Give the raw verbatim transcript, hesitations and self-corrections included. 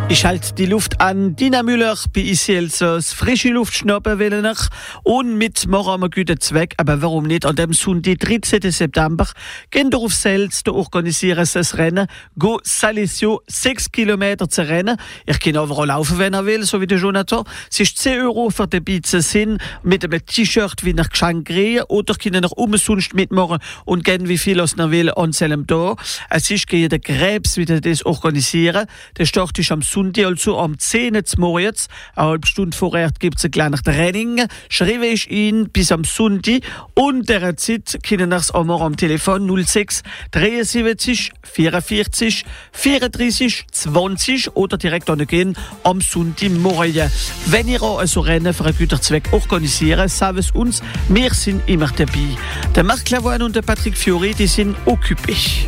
Ich halte die Luft an. Dina Müller bei Iselsos. Frische Luft schnappen will ich. Und mit morgen einen guten Zweck. Aber warum nicht? An dem Sonntag, dreizehnten September, gehen wir auf Sels, da organisieren sie ein Rennen. Go Salesio, sechs Kilometer zu rennen. Ich kann overall laufen, wenn er will, so wie der Jonathan. Es ist zehn Euro für den Beizen Sinn. Mit einem T-Shirt, wie nach Geschenk kriegen. Oder können noch umsonst mitmachen und gehen, wie viel es noch will, an seinem da. Es ist gegen den Krebs, wie das organisieren. Der Start ist am Sonntag, also am zehn Uhr morgens. Eine halbe Stunde vorher gibt es ein kleines Training. Schreibe ich ihn bis am Sonntag. Und der Zeit können wir es auch morgen am Telefon null sechs dreiundsiebzig vierundvierzig vierunddreißig zwanzig oder direkt angehen am Sonntagmorgen. Wenn ihr auch so Rennen für einen guten Zweck organisieren, sagen es uns, wir sind immer dabei. Der Marc Lavoine und der Patrick Fiori, die sind occupés.